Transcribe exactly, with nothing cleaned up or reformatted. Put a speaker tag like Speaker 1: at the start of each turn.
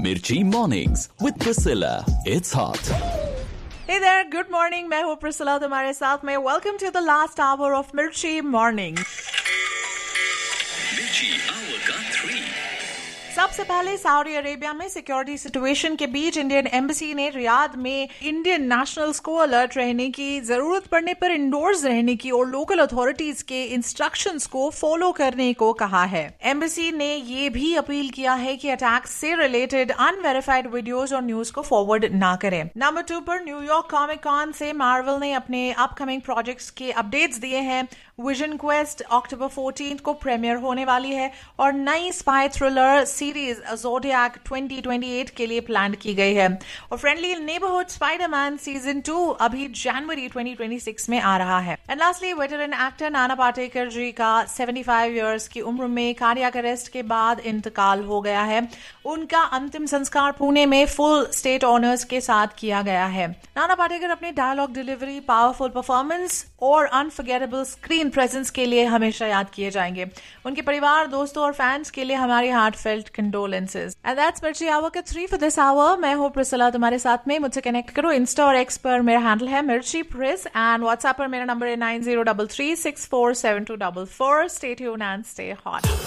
Speaker 1: Mirchi Mornings with Priscilla. It's hot.
Speaker 2: Hey there, good morning. मैं हूँ Priscilla तुम्हारे साथ में. Welcome to the last hour of Mirchi Morning.
Speaker 1: Mirchi Hour का three.
Speaker 2: सबसे पहले सऊदी अरेबिया में सिक्योरिटी सिचुएशन के बीच इंडियन एम्बेसी ने रियाद में इंडियन नेशनल्स को अलर्ट रहने की, जरूरत पड़ने पर इंडोर्स रहने की और लोकल अथॉरिटीज के इंस्ट्रक्शंस को फॉलो करने को कहा है. एम्बेसी ने ये भी अपील किया है कि अटैक से रिलेटेड अनवेरिफाइड वीडियोस और न्यूज को फॉरवर्ड ना करें. नंबर टू पर न्यूयॉर्क कॉमिक कॉन से मार्वल ने अपने अपकमिंग प्रोजेक्ट्स के अपडेट्स दिए हैं. विजन क्वेस्ट अक्टूबर फोर्टीन को प्रीमियर होने वाली है और नई spy thriller series zodiac twenty twenty eight के लिए प्लान की गई है. और friendly neighbourhood Spiderman season two अभी जनवरी ट्वेंटी ट्वेंटी सिक्स में आ रहा है. And lastly veteran actor Nana Patekar जी का सेवेंटी फाइव इयर्स की उम्र में कार्डियक अरेस्ट के बाद इंतकाल हो गया है. उनका अंतिम संस्कार पुणे में फुल स्टेट ऑनर्स के साथ किया गया है. नाना पाटेकर अपने डायलॉग डिलीवरी, पावरफुल परफॉर्मेंस और अनफॉरगेटेबल स्क्रीन प्रेजेंस के लिए हमेशा याद किए जाएंगे. उनके परिवार, दोस्तों और फैंस के लिए हमारी हार्टफेल्ट कंडोलेंसेस. एंड दैट्स मिर्ची आवर का थ्री फॉर दिस आवर. मैं हूँ प्रिसिला तुम्हारे साथ में. मुझसे कनेक्ट करो इंस्टा और एक्स पर. मेरा हैंडल है मिर्ची प्रिस एंड व्हाट्सएप पर मेरा नंबर है nine zero double three six four seven to double four. Stay tuned and stay hot.